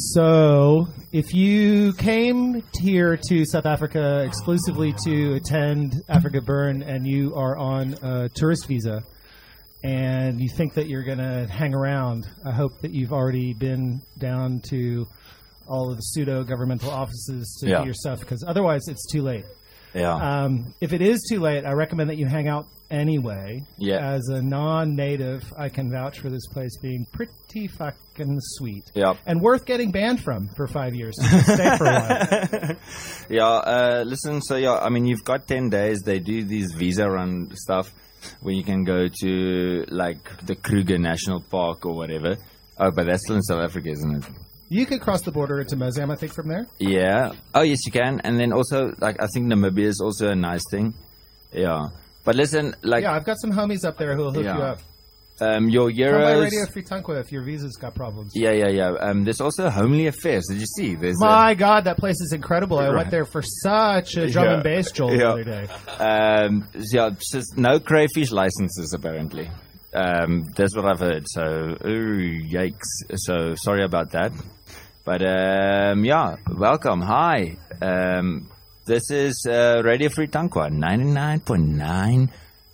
So, if you came here to South Africa exclusively to attend Africa Burn and you are on a tourist visa and you think that you're going to hang around, I hope that you've already been down to all of the pseudo-governmental offices to do your stuff, because otherwise it's too late. Yeah. If it is too late, I recommend that you hang out anyway. Yeah. As a non-native, I can vouch for this place being pretty fucking sweet. Yeah. And worth getting banned from for 5 years. So just stay for a while. Listen, so I mean, you've got 10 days. They do these visa run stuff where you can go to, like, the Kruger National Park or whatever. Oh, but that's still in South Africa, isn't it? You could cross the border into Mozambique, I think, from there. Yeah. Oh, yes, you can. And then also, like, I think Namibia is also a nice thing. Yeah. But listen, like... Yeah, I've got some homies up there who will hook you up. Your euros... Come by Radio Free Tankwa if your visa's got problems. Yeah. There's also Homely Affairs. Did you see? My God, that place is incredible. I went there for such a drum and bass jolt the other day. Just no crayfish licenses, apparently. That's what I've heard. So, yikes. So, sorry about that. But, welcome. Hi. This is Radio Free Tankwa, 99.9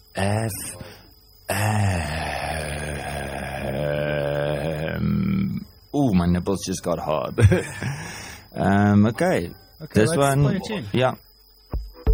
FM. Ooh, my nipples just got hard. Okay. Let's play a tune. Yeah.